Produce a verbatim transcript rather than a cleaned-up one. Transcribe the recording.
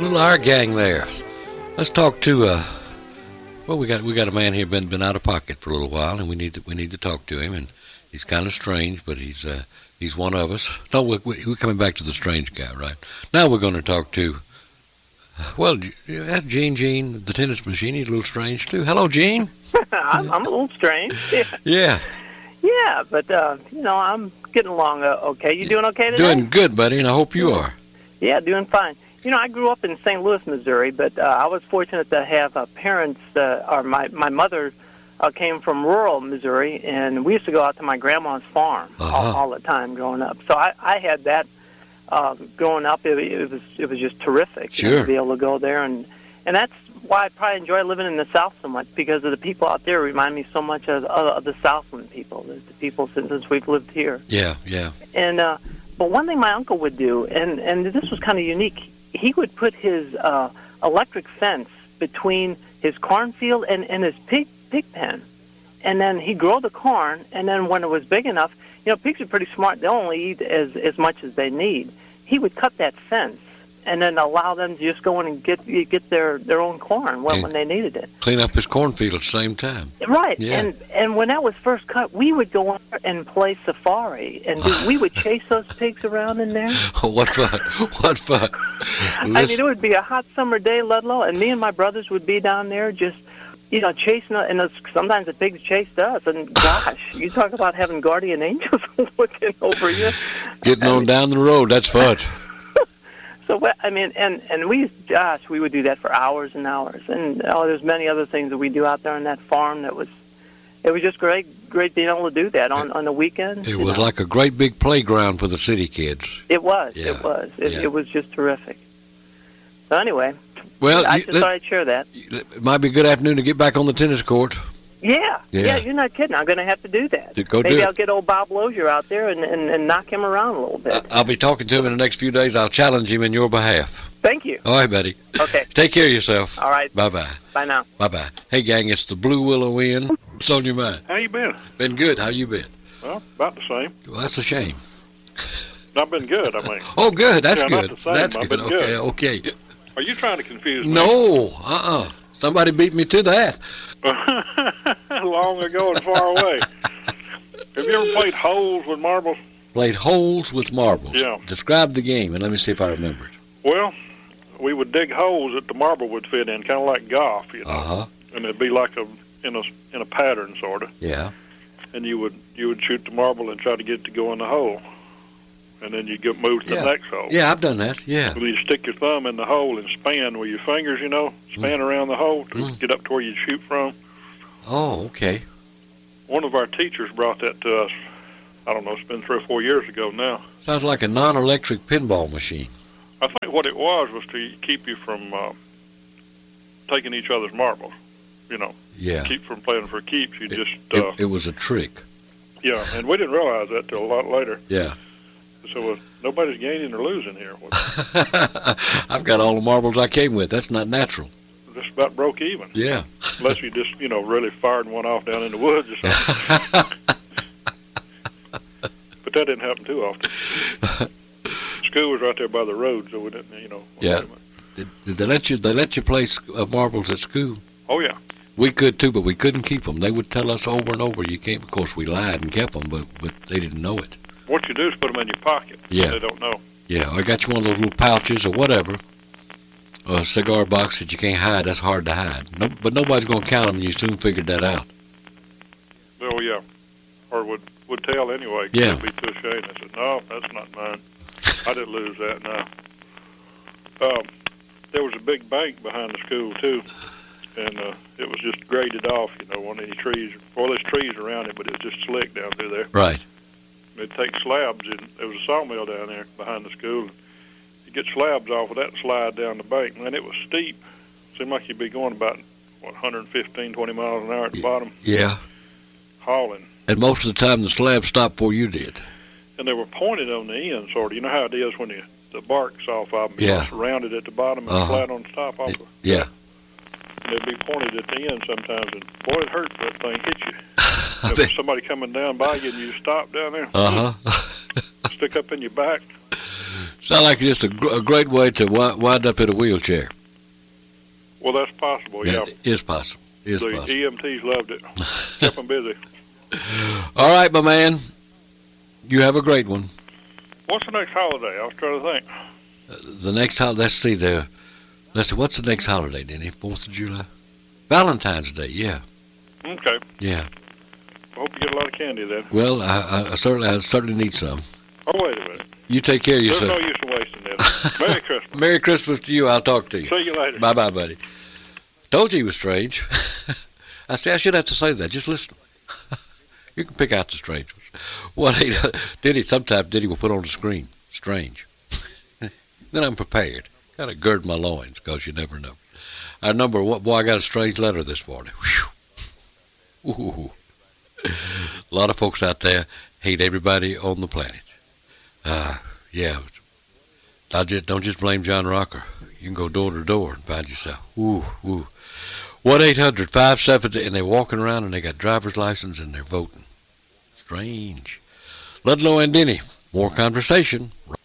Little our gang there. Let's talk to uh well we got we got a man here been been out of pocket for a little while, and we need to we need to talk to him, and he's kind of strange, but he's uh he's one of us. No, we're, we're coming back to the strange guy, right? Now we're going to talk to well, that's Gene Gene, the tennis machine. He's a little strange too. Hello, Gene. I'm, I'm a little strange. Yeah. Yeah. Yeah, but uh, you know, I'm getting along uh, okay. You doing okay today? Doing good, buddy, and I hope you are. Yeah, doing fine. You know, I grew up in Saint Louis, Missouri, but uh, I was fortunate to have uh, parents, uh, or my, my mother uh, came from rural Missouri, and we used to go out to my grandma's farm uh-huh. all, all the time growing up. So I, I had that uh, growing up. It, it was it was just terrific sure. you know, to be able to go there, and and that's why I probably enjoy living in the South so much, because of the people out there remind me so much of, of, of the Southland people, the, the people since, since we've lived here. Yeah, yeah. And uh, but one thing my uncle would do, and, and this was kind of unique, he would put his uh, electric fence between his cornfield and, and his pig, pig pen. And then he'd grow the corn, and then when it was big enough, you know, pigs are pretty smart. They only eat as, as much as they need. He would cut that fence and then allow them to just go in and get get their, their own corn when, when they needed it. Clean up his cornfield at the same time. Right. Yeah. And and when that was first cut, we would go on and play safari, and do, we would chase those pigs around in there. What fun. What fun. I mean, it would be a hot summer day, Ludlow, and me and my brothers would be down there just, you know, chasing, and those, sometimes the pigs chased us, and gosh, you talk about having guardian angels looking over you. Getting on down the road, that's fun. So, I mean, and, and we, gosh, we would do that for hours and hours. And, oh, there's many other things that we do out there on that farm that was, it was just great, great being able to do that on, on the weekends. It was know. like a great big playground for the city kids. It was, yeah. it was. It, yeah. it was just terrific. So anyway, well, I you, just thought I'd share that. It might be a good afternoon to get back on the tennis court. Yeah, yeah, yeah, you're not kidding. I'm going to have to do that. Go Maybe do I'll it. get old Bob Lozier out there and, and, and knock him around a little bit. I'll be talking to him in the next few days. I'll challenge him in your behalf. Thank you. All right, buddy. Okay. Take care of yourself. All right. Bye-bye. Bye now. Bye-bye. Hey, gang, it's the Blue Willow Inn. What's on your mind? How you been? Been good. How you been? Well, about the same. Well, that's a shame. Not been good, I mean. Oh, good. That's yeah, good. Not the same. That's I've good. been Okay, good. okay. Are you trying to confuse me? No. Uh-uh. Somebody beat me to that. Long ago and far away. Have you ever played holes with marbles? Played holes with marbles. Yeah. Describe the game, and let me see if I remember it. Well, we would dig holes that the marble would fit in, kind of like golf, you know. Uh-huh. And it'd be like a in a in a pattern, sort of. Yeah. And you would you would shoot the marble and try to get it to go in the hole, and then you get move to Yeah. the next hole. Yeah, I've done that. Yeah. Well, you stick your thumb in the hole and span with your fingers, you know, span Mm. around the hole to Mm. get up to where you shoot from. Oh, okay. One of our teachers brought that to us. I don't know, it's been three or four years ago now. Sounds like a non-electric pinball machine. I think what it was was to keep you from uh, taking each other's marbles, you know. Yeah. Keep from playing for keeps. You It, just, it, uh, it was a trick. yeah, and we didn't realize that till a lot later. Yeah. So uh, nobody's gaining or losing here. I've got all the marbles I came with. That's not natural. Just about broke even. Yeah. Unless you just, you know, really fired one off down in the woods or something. But that didn't happen too often. School was right there by the road, so we didn't, you know. Yeah. Did, did they let you? They let you play sc- uh, marbles at school? Oh yeah. We could too, but we couldn't keep them. They would tell us over and over, "You can't." Of course, we lied and kept them, but but they didn't know it. What you do is put them in your pocket. Yeah. They don't know. Yeah, I got you one of those little pouches or whatever, or a cigar box that you can't hide. That's hard to hide. No, but nobody's gonna count them, and you soon figured that out. Oh yeah. Or would would tell anyway. 'Cause Yeah. They'd be too ashamed. I said, no, that's not mine. I didn't lose that. No. Um, there was a big bank behind the school too, and uh, it was just graded off. You know, on any trees. Well, there's trees around it, but it was just slick down through there. Right. They'd take slabs, and there was a sawmill down there behind the school. You get slabs off of that and slide down the bank. Man, it was steep. Seemed like you'd be going about, what, one fifteen, twenty miles an hour at the bottom, Yeah. hauling. And most of the time, the slab stopped before you did. And they were pointed on the end, sort of. You know how it is when you, the bark's off of them. Yeah. It's rounded at the bottom and Uh-huh. flat on the top off of Yeah. And they'd be pointed at the end sometimes, and boy, it hurt that thing hit you. I If bet- somebody coming down by you and you stop down there, Uh-huh. stick up in your back. Sound like just a, gr- a great way to wi- wind up in a wheelchair. Well, that's possible, yeah. It is possible. It is The possible. E M Ts loved it. Kept them busy. All right, my man. You have a great one. What's the next holiday? I was trying to think. Uh, the next holiday, let's see the, let's see, what's the next holiday, Denny? Fourth of July? Valentine's Day, yeah. Okay. Yeah. I hope you get a lot of candy then. Well, I, I, I certainly I certainly need some. Oh, wait a minute. You take care of There's yourself. no use in wasting this. Merry Christmas. Merry Christmas to you. I'll talk to you. See you later. Bye-bye, buddy. Told you he was strange. I say I should have to say that. Just listen. You can pick out the strange ones. What he did he sometimes did he will put on the screen. Strange. Then I'm prepared. Got to gird my loins because you never know. Our number, what boy, I got a strange letter this morning. Whew. Ooh. A lot of folks out there hate everybody on the planet. Uh, yeah. Don't just, don't just blame John Rocker. You can go door to door and find yourself. Ooh, ooh. one eight hundred five seventy, and they're walking around and they got driver's license and they're voting. Strange. Ludlow and Denny, more conversation.